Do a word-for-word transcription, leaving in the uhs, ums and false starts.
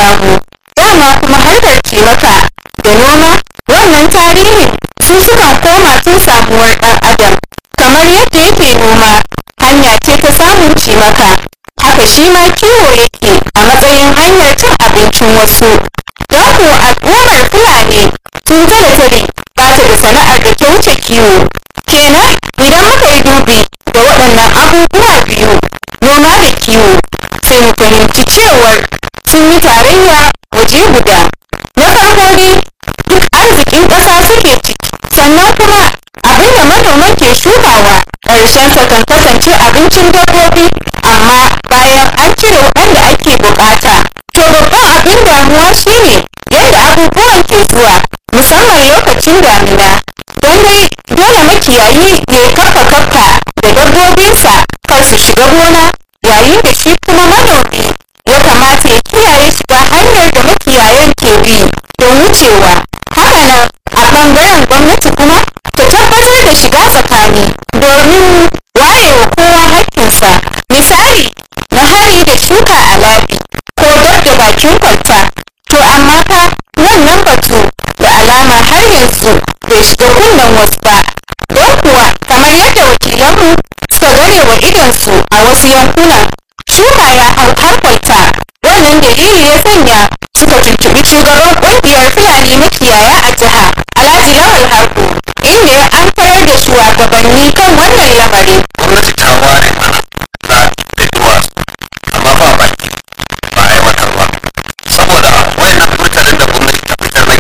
samu. Dama kuma harkar cimaka da noma wannan tarihin su sukan koma tun samuwar ɗan adam. Kamar yadda yake noma hanya ce ta samun cimaka, haka shi ma kiwo yake a matsayin hanyar cin abincin wasu. Don kuwa al'ummar Fulani tun tale-tale ba ta da sana'ar da ta wuce kiwo. Kenan idan muka yi dubi da waɗannan abubuwa biyu, noma da kiwo, sai mu fahimci cewar sun yi tarayya waje guda. Na farko dai duk arzikin ƙasa suke ciki, sannan kuma abin da manoman ke shukawa ƙarshen sa kan kasance abincin dabbobi, amma bayan an cire waɗanda ake buƙata. To babban abin damuwa shine yadda abubuwan ke zuwa, musamman lokacin damina. Don dai dole makiyayi ya yi kaffa-kaffa da dabbobinsa kar su shiga gona, yayin da shi kuma manomi ya kamata ya kiyaye shiga hanyar da makiyayan ke bi don wucewa. Hakanan a ɓangaren gwamnati kuma ta tabbatar da shiga tsakani domin wayewa kowa haƙƙinsa. Misali na hari da shuka a labi ko dab da bakin kwalta. To amma fa wannan batu da alama har yanzu bai shiga kunnen wasu ba. Don kuwa kamar yadda wakilanmu suka gane wa idonsu a wasu yankunan, shuka ya hau har kwalta. Wannan dalili ya sanya suka tuntuɓi shugaban ƙungiyar Fulani makiyaya a jiha, Alhaji Lawal Harko,